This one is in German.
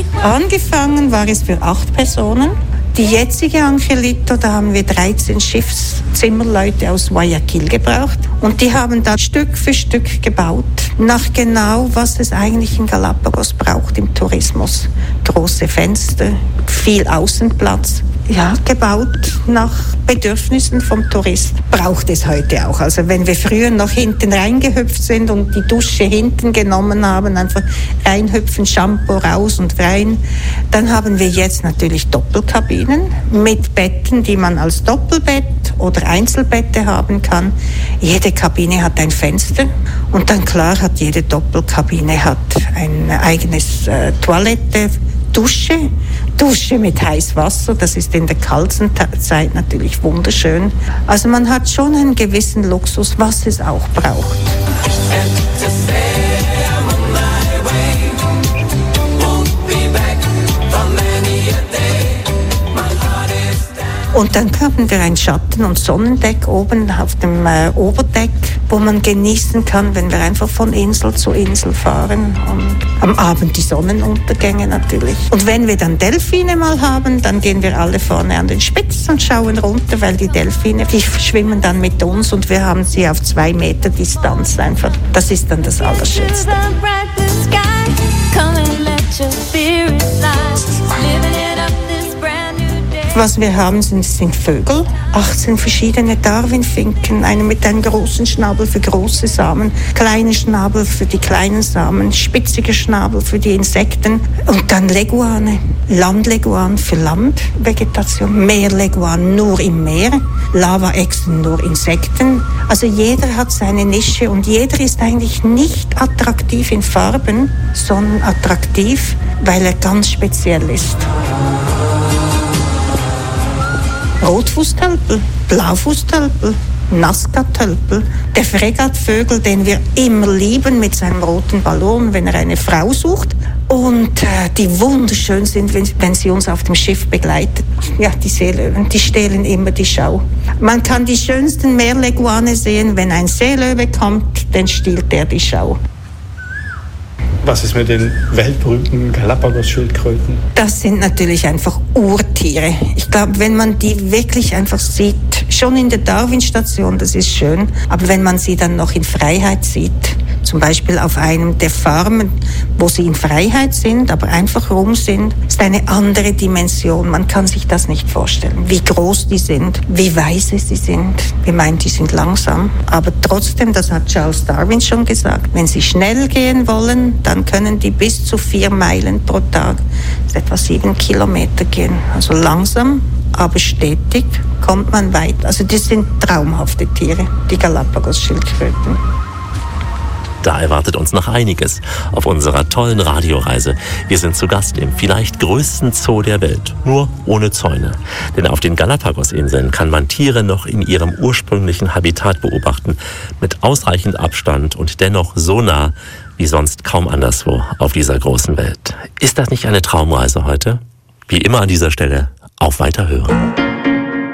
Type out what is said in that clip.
Angefangen war es für 8 Personen. Die jetzige Angelito, da haben wir 13 Schiffszimmerleute aus Guayaquil gebraucht. Und die haben da Stück für Stück gebaut, nach genau, was es eigentlich in Galapagos braucht im Tourismus. Große Fenster, viel Außenplatz. Ja, gebaut nach Bedürfnissen vom Tourist. Braucht es heute auch. Also wenn wir früher noch hinten reingehüpft sind und die Dusche hinten genommen haben, einfach reinhüpfen, Shampoo raus und rein, dann haben wir jetzt natürlich Doppelkabinen mit Betten, die man als Doppelbett oder Einzelbette haben kann. Jede Kabine hat ein Fenster und dann klar hat jede Doppelkabine hat ein eigenes Toilette, Dusche mit heißem Wasser, das ist in der kalten Zeit natürlich wunderschön. Also man hat schon einen gewissen Luxus, was es auch braucht. Und dann haben wir ein Schatten- und Sonnendeck oben auf dem Oberdeck, wo man genießen kann, wenn wir einfach von Insel zu Insel fahren. Und am Abend die Sonnenuntergänge natürlich. Und wenn wir dann Delfine mal haben, dann gehen wir alle vorne an den Spitz und schauen runter, weil die Delfine, die schwimmen dann mit uns und wir haben sie auf 2 Meter Distanz einfach. Das ist dann das Allerschönste. Was wir haben, sind Vögel, 18 verschiedene Darwinfinken, eine mit einem großen Schnabel für große Samen, kleine Schnabel für die kleinen Samen, spitzige Schnabel für die Insekten und dann Leguane, Landleguan für Landvegetation, Meerleguan nur im Meer, Lavaechsen nur Insekten. Also jeder hat seine Nische und jeder ist eigentlich nicht attraktiv in Farben, sondern attraktiv, weil er ganz speziell ist. Rotfußtölpel, Blaufußtölpel, Nazca-Tölpel, der Fregattvögel, den wir immer lieben mit seinem roten Ballon, wenn er eine Frau sucht. Und die wunderschön sind, wenn sie uns auf dem Schiff begleitet. Ja, die Seelöwen, die stehlen immer die Schau. Man kann die schönsten Meerleguane sehen, wenn ein Seelöwe kommt, dann stiehlt er die Schau. Was ist mit den weltberühmten Galapagos-Schildkröten? Das sind natürlich einfach Urtiere. Ich glaube, wenn man die wirklich einfach sieht, schon in der Darwin-Station, das ist schön, aber wenn man sie dann noch in Freiheit sieht, zum Beispiel auf einem der Farmen, wo sie in Freiheit sind, aber einfach rum sind, ist eine andere Dimension. Man kann sich das nicht vorstellen, wie groß die sind, wie weise sie sind. Wir meinen, die sind langsam, aber trotzdem, das hat Charles Darwin schon gesagt, wenn sie schnell gehen wollen, dann können die bis zu 4 Meilen pro Tag, das ist etwa 7 Kilometer gehen. Also langsam, aber stetig kommt man weit. Also das sind traumhafte Tiere, die Galapagos-Schildkröten. Da erwartet uns noch einiges auf unserer tollen Radioreise. Wir sind zu Gast im vielleicht größten Zoo der Welt, nur ohne Zäune. Denn auf den Galapagos-Inseln kann man Tiere noch in ihrem ursprünglichen Habitat beobachten, mit ausreichend Abstand und dennoch so nah wie sonst kaum anderswo auf dieser großen Welt. Ist das nicht eine Traumreise heute? Wie immer an dieser Stelle, auf Weiterhören.